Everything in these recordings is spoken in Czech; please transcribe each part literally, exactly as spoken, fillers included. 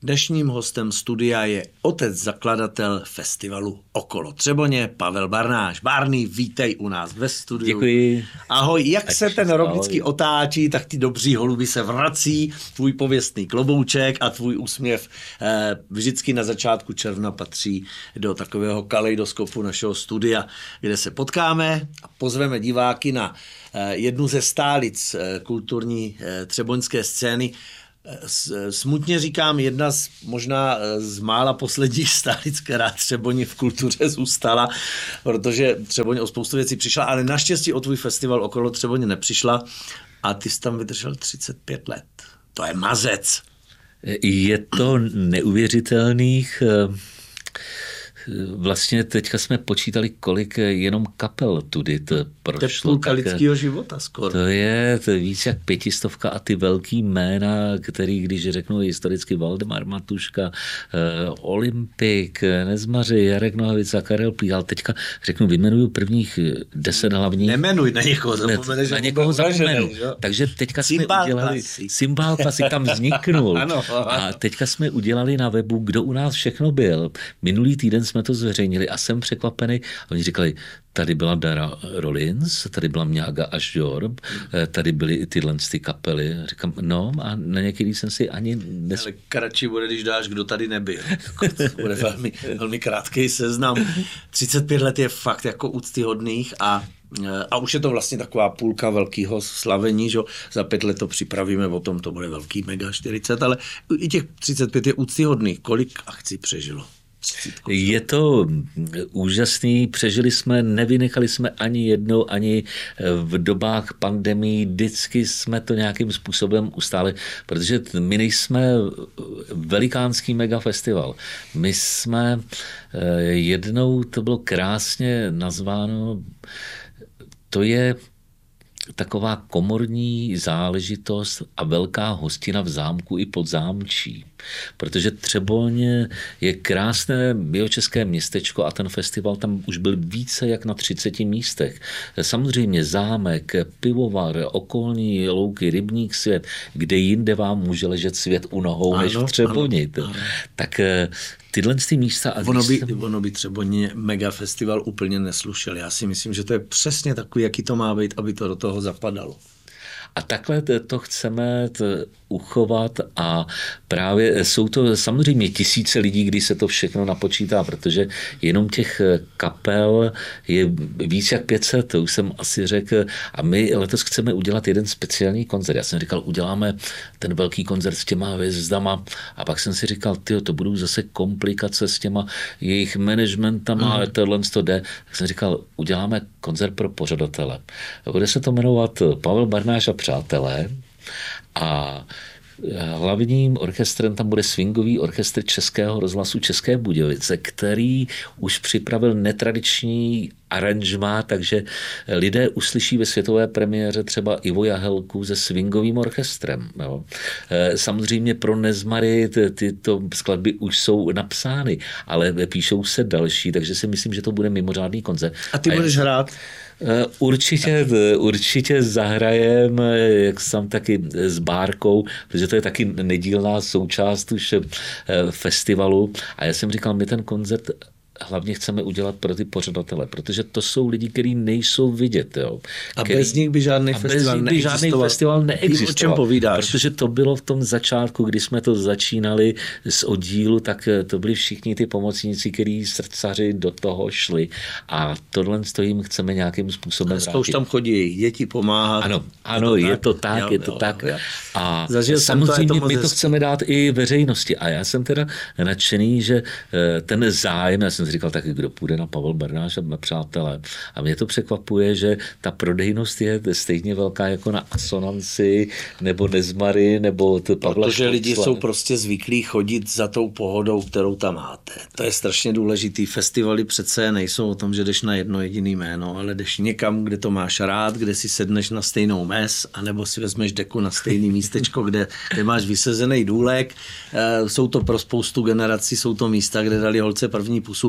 Dnešním hostem studia je otec zakladatel festivalu Okolo Třeboně, Pavel Barnáš. Barný, vítej u nás ve studiu. Děkuji. Ahoj, jak Ať se ten rok vždycky otáčí, tak ty dobří holuby se vrací, tvůj pověstný klobouček a tvůj úsměv eh, vždycky na začátku června patří do takového kaleidoskopu našeho studia, kde se potkáme a pozveme diváky na eh, jednu ze stálic eh, kulturní eh, třeboňské scény. Smutně říkám, jedna z možná z mála posledních stálic, která Třeboni v kultuře zůstala, protože Třeboň o spoustu věcí přišla, ale naštěstí o tvůj festival Okolo Třeboně nepřišla a ty jsi tam vydržel třicet pět let. To je mazec. Je to neuvěřitelných. Vlastně teďka jsme počítali, kolik jenom kapel tudy to prošlo. To je půlka lidského života skoro. To je to víc jak pětistovka a ty velký jména, který, když řeknu historicky Valdemar Matuška, eh, Olympik, Nezmaři, Jarek Nohavica, Karel Plíhal, teďka řeknu, vyjmenuju prvních deset hlavních. Nemenuj na někoho, zapomeneš. Na někoho zapomenu. Takže teďka jsme Cymbál udělali, Cymbál Klasik tam vzniknul. Ano, a teďka jsme udělali na webu, kdo u nás všechno byl. Minulý týden jsme to zveřejnili a jsem překvapený. Oni říkali, tady byla Dara Rollins, tady byla Mňága Ažďor, tady byly i tyhle ty kapely. Říkám, no a na některý jsem si ani... Nes... Ale kratší bude, když dáš, kdo tady nebyl. To bude velmi, velmi krátký seznam. třicet pět let je fakt jako úctyhodných a A už je to vlastně taková půlka velkého slavení, že za pět let to připravíme, o tom to bude velký mega čtyřicet, ale i těch třicet pět je úctyhodných. Kolik akcí přežilo? Je to úžasný, přežili jsme, nevynechali jsme ani jednou, ani v dobách pandemii, vždycky jsme to nějakým způsobem ustáli, protože my nejsme velikánský megafestival. My jsme jednou, to bylo krásně nazváno, to je taková komorní záležitost a velká hostina v zámku i pod zámčí. Protože Třeboň je krásné biočeské městečko a ten festival tam už byl více jak na třiceti místech. Samozřejmě zámek, pivovar, okolní louky, rybník svět, kde jinde vám může ležet svět u nohou, než v Třeboni. Ano, ano. Tak tyhle ty místa... A ono, by, jsem... ono by Třeboň mega festival úplně neslušel. Já si myslím, že to je přesně takový, jaký to má být, aby to do toho zapadalo. A takhle to chceme uchovat a právě jsou to samozřejmě tisíce lidí, kdy se to všechno napočítá, protože jenom těch kapel je víc jak pět set, to už jsem asi řekl. A my letos chceme udělat jeden speciální koncert. Já jsem říkal, uděláme ten velký koncert s těma hvězdama a pak jsem si říkal, tyjo, to budou zase komplikace s těma jejich managementama, mm. tohle to jde. Tak jsem říkal, uděláme koncert pro pořadatele. Bude se to jmenovat Pavel Barnáš a přátelé a hlavním orchestrem tam bude swingový orchestr Českého rozhlasu České Budějovice, který už připravil netradiční aranžmá, takže lidé uslyší ve světové premiéře třeba Ivo Jahelku se swingovým orchestrem. Jo. Samozřejmě pro Nezmary ty, tyto skladby už jsou napsány, ale píšou se další, takže si myslím, že to bude mimořádný koncert. A ty budeš hrát? Určitě, určitě zahrajem, jak jsem taky s Bárkou, protože to je taky nedílná součást už festivalu. A já jsem říkal, my ten koncert hlavně chceme udělat pro ty pořadatele, protože to jsou lidi, kteří nejsou vidět. Jo. A který, bez nich by žádný festival by žádný festival neexistoval. Tím, o čem povídáš? Protože to bylo v tom začátku, kdy jsme to začínali z oddílu, tak to byli všichni ty pomocníci, kteří srdcaři do toho šli. A tohle to jim chceme nějakým způsobem vrátit. Už tam chodí děti pomáhat. Ano, ano, je to tak, je to tak. Jo, je to jo, tak. Jo. A Zažil samozřejmě to, to my to chceme dát i veřejnosti. A já jsem teda nadšený, že ten zájem, já jsem si říkal taky, kdo půjde na Pavel Barnáš a přátelé. A mě to překvapuje, že ta prodejnost je stejně velká jako na Asonanci, nebo Nezmary, nebo to Pavla Protože Školcla. Lidi jsou prostě zvyklí chodit za tou pohodou, kterou tam máte. To je strašně důležitý. Festivaly přece nejsou o tom, že jdeš na jedno jediný jméno, ale jdeš někam, kde to máš rád, kde si sedneš na stejnou mes, anebo si vezmeš deku na stejný místečko, kde, kde máš vysezený důlek. Jsou to pro spoustu generací, jsou to místa, kde dali holce první pusu.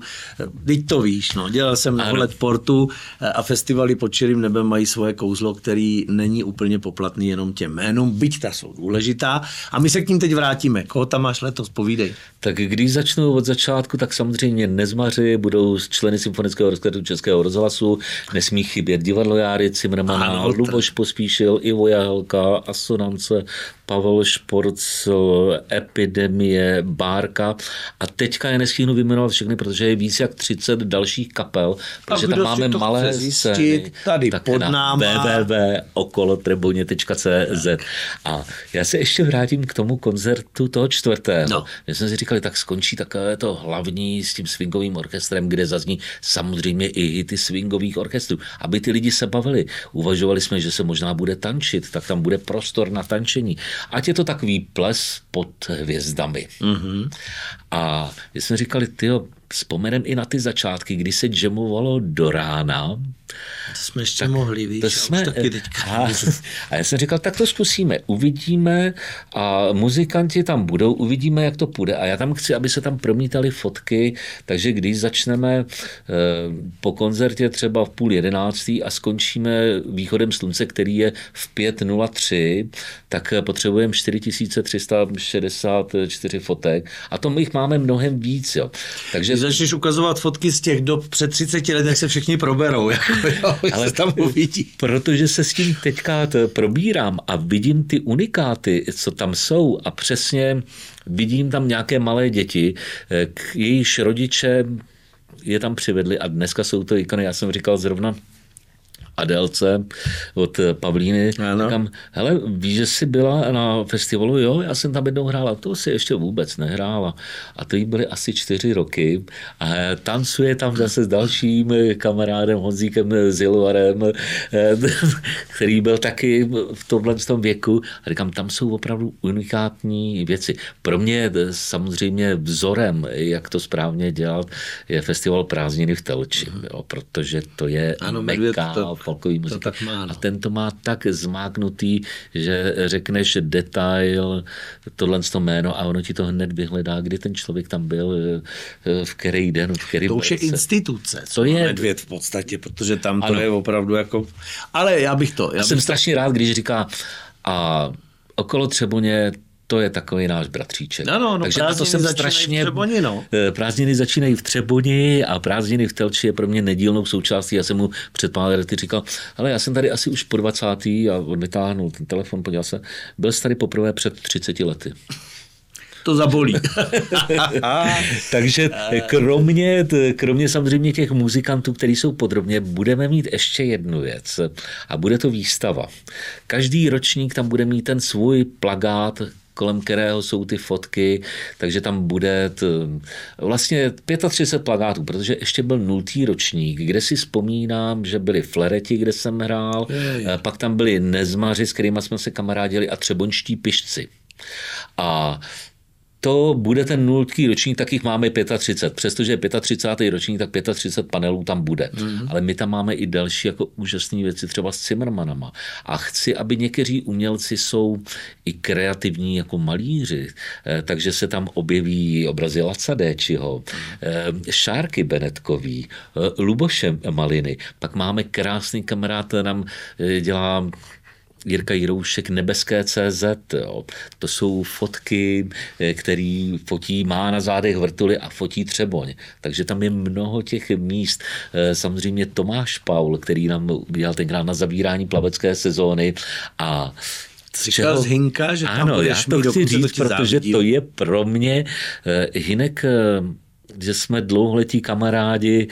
Teď to víš, no. Dělal jsem mnoho let portu a festivaly pod čirým nebem mají svoje kouzlo, který není úplně poplatný jenom těm jménům, byť ta jsou důležitá. A my se k ním teď vrátíme. Koho tam máš letos? Povídej. Tak když začnu od začátku, tak samozřejmě Nezmaři budou členy Symfonického orchestru Českého rozhlasu, nesmí chybět divadlo Járy Cimrmana, Luboš Pospíšil, Ivo Jahelka, Asonance, Pavel Šporcl, Epidemie, Bárka a teďka je nestihnu vyjmenovat všechny, protože je víc jak třicet dalších kapel, protože tam máme malé scény, tady tak pod na náma. w w w tečka okolo treboně tečka c z. A já se ještě vrátím k tomu koncertu toho čtvrtého. No. My jsme si říkali, tak skončí takové to hlavní s tím swingovým orchestrem, kde zazní samozřejmě i hity swingových orchestrů, aby ty lidi se bavili. Uvažovali jsme, že se možná bude tančit, tak tam bude prostor na tančení. Ať je to takový ples pod hvězdami. Mm-hmm. A my jsme říkali, tyjo, vzpomenem i na ty začátky, kdy se jamovalo do rána. To jsme ještě mohli, víš, to jsme, taky teďka. A, a já jsem říkal, tak to zkusíme, uvidíme a muzikanti tam budou, uvidíme, jak to půjde. A já tam chci, aby se tam promítaly fotky, takže když začneme e, po koncertě třeba v půl jedenáctý a skončíme východem slunce, který je v pět nula tři, tak potřebujeme čtyři tisíce tři sta šedesát čtyři fotek a to my jich máme mnohem víc. Jo. Takže když začneš ukazovat fotky z těch dob před třiceti let, jak se všichni proberou. Jako, jo, ale se tam uvidí. Protože se s tím teďka probírám a vidím ty unikáty, co tam jsou a přesně vidím tam nějaké malé děti, k jejichž rodiče je tam přivedli a dneska jsou to ikony. Já jsem říkal zrovna Adélce od Pavlíny. Říkám, hele, víš, že jsi byla na festivalu? Jo, já jsem tam jednou hrála, to si ještě vůbec nehrála. A to jí byly asi čtyři roky a tancuje tam zase s dalším kamarádem Honzíkem Zilvarem, který byl taky v tomhle tom věku. A říkám, tam jsou opravdu unikátní věci. Pro mě samozřejmě vzorem, jak to správně dělat, je festival Prázdniny v Telči, jo, protože to je ano, meka folkový muzika. Má, no. A ten to má tak zmáknutý, že řekneš detail, tohle to jméno a ono ti to hned vyhledá, kdy ten člověk tam byl, v který den, v který To už je instituce, co to je Medvěd v podstatě, protože tam to ano. je opravdu jako... Ale já bych to... Já, já jsem bych strašně to... rád, když říká a okolo Třeboně to je takový náš bratříček. No, no, no, takže to jsem strašně... v Třeboni, no. Prázdniny začínají v Třeboni a Prázdniny v Telči je pro mě nedílnou součástí. Já jsem mu před pár lety říkal, ale já jsem tady asi už po dvacátý a on vytáhnul ten telefon, podíval se, byl jsi tady poprvé před třiceti lety. To zabolí. Takže kromě, kromě samozřejmě těch muzikantů, kteří jsou podrobně, budeme mít ještě jednu věc a bude to výstava. Každý ročník tam bude mít ten svůj plakát, kolem kterého jsou ty fotky, takže tam bude t, vlastně třicet pět plakátů, protože ještě byl nultý ročník, kde si vzpomínám, že byli Flereti, kde jsem hrál, Jej. pak tam byli Nezmaři, s kterými jsme se kamarádili a Třeboňští pišci. A to bude ten nultý ročník, tak jich máme třicet pět. Přestože je třicátý pátý ročník, tak třicet pět panelů tam bude. Mm-hmm. Ale my tam máme i další jako úžasné věci, třeba s Cimrmanama. A chci, aby někteří umělci jsou i kreativní jako malíři, takže se tam objeví obrazy Laca Déčiho, Šárky Benetkový, Luboše Maliny. Pak máme krásný kamarád, nám dělá Jirka Jiroušek Nebeské C Z. Jo. To jsou fotky, který fotí, má na zádech vrtuly a fotí Třeboň. Takže tam je mnoho těch míst. Samozřejmě Tomáš Paul, který nám udělal tenkrát na zavírání plavecké sezóny a Říkal z Hinka, že tam ano, já to chci říct, to protože závidím. To je pro mě Hinek, že jsme dlouholetí kamarádi,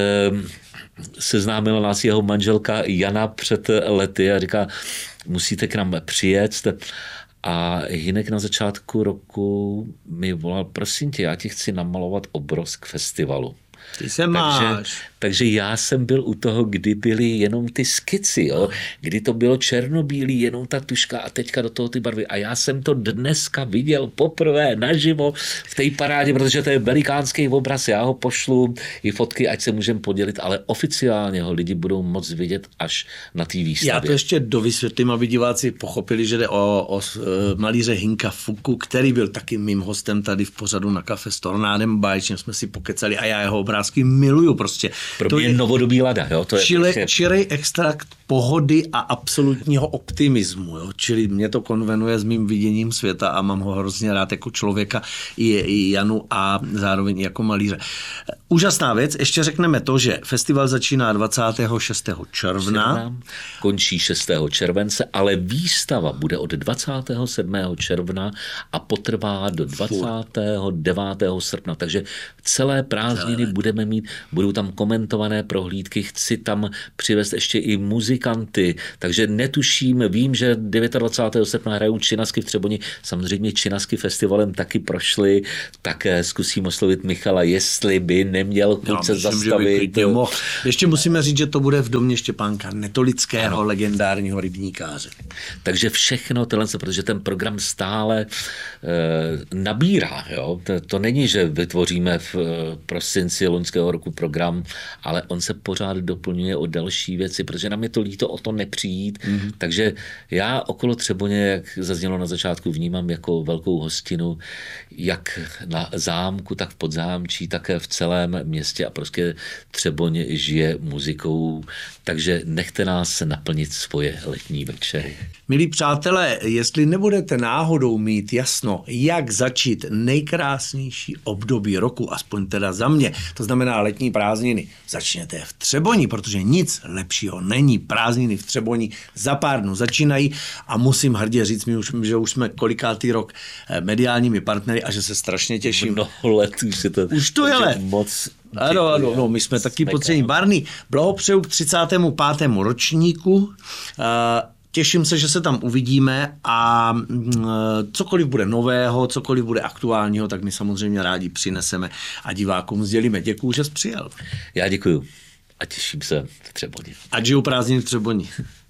seznámila nás jeho manželka Jana před lety a říká, musíte k nám přijet. A Hinek na začátku roku mi volal, prosím tě, já ti chci namalovat obraz k festivalu. Ty se máš. Takže já jsem byl u toho, kdy byly jenom ty skici, jo? Kdy to bylo černobílý, jenom ta tuška a teďka do toho ty barvy. A já jsem to dneska viděl poprvé naživo v té parádě, protože to je velikánský obraz, já ho pošlu i fotky, ať se můžeme podělit, ale oficiálně ho lidi budou moc vidět až na té výstavě. Já to ještě dovysvětlím, aby diváci pochopili, že jde o, o malíře Hinka Fuku, který byl taky mým hostem tady v pořadu na Kafe s Tornádem, báječně jsme si pokecali a já jeho obrázky miluju prostě. Pro to mě je novodobý Lada, jo? To je čili, prostě... čili extrakt pohody a absolutního optimismu, jo? Čili mě to konvenuje s mým viděním světa a mám ho hrozně rád jako člověka i, i Janu a zároveň i jako malíře. Úžasná věc, ještě řekneme to, že festival začíná dvacátého šestého června. Končí šestého července, ale výstava bude od dvacátého sedmého června a potrvá do dvacátého devátého srpna, takže celé prázdniny celé. budeme mít, budou tam komentované prohlídky, chci tam přivést ještě i muzikanty, takže netuším, vím, že dvacátého devátého srpna hrajou Činasky v Třeboni, samozřejmě Činasky festivalem taky prošly, tak zkusím oslovit Michala, jestli by neměl chuť se zastavit. Ještě musíme říct, že to bude v domě Štěpánka Netolického, ano. legendárního rybníkáře. Takže všechno tohle, protože ten program stále e, nabírá. Jo? To, to není, že vytvoříme v e, prosinci loňského roku program, ale on se pořád doplňuje o další věci, protože nám je to líto o to nepřijít. Mm-hmm. Takže já okolo Třeboně, jak zaznělo na začátku, vnímám jako velkou hostinu, jak na zámku, tak v Podzámčí, také v celém městě a prostě Třeboň žije muzikou, takže nechte nás naplnit svoje letní večery. Milí přátelé, jestli nebudete náhodou mít jasno, jak začít nejkrásnější období roku, aspoň teda za mě, to znamená letní prázdniny, začněte v Třeboni, protože nic lepšího není. Prázdniny v Třeboni za pár dnů začínají a musím hrdě říct, my už, že už jsme kolikátý rok mediálními partnery a že se strašně těším. Mnoho let už je to, už to je let. Moc. Ano, ano, no, my jsme taky potřební. Barney, blahopřeju k třicátému pátému ročníku. Uh, Těším se, že se tam uvidíme a cokoliv bude nového, cokoliv bude aktuálního, tak my samozřejmě rádi přineseme a divákům sdělíme. Děkuju, že jsi přijel. Já děkuju a těším se v Třeboni. Ať žijou prázdniny v Třeboni.